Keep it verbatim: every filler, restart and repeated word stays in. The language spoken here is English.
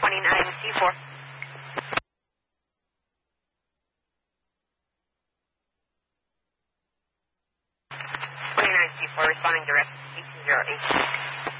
twenty-nine C four. twenty-nine C four, responding direct, eight two zero eight.